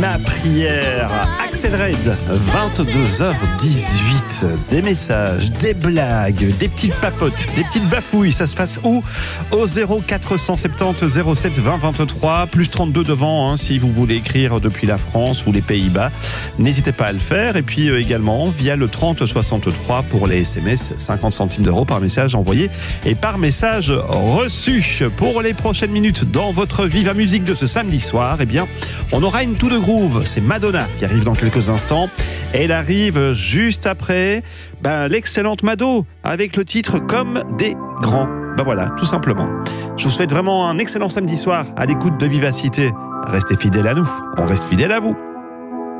ma prière. Axel Red, 22h18. Des messages, des blagues, des petites papotes, des petites bafouilles. Ça se passe où? Au 0470 07 20 23, plus 32 devant, si vous voulez écrire depuis la France ou les Pays-Bas. N'hésitez pas à le faire. Et puis également via le 30 63 pour les SMS, 50 centimes d'euros par message envoyé et par message reçu. Pour les prochaines minutes dans votre Viva Musique de ce samedi soir, eh bien, on aura une tout de groove. C'est Madonna qui arrive dans quelques instants. Elle arrive juste après l'excellente Mado avec le titre Comme des grands. Voilà, tout simplement. Je vous souhaite vraiment un excellent samedi soir à l'écoute de Vivacité. Restez fidèles à nous, on reste fidèles à vous.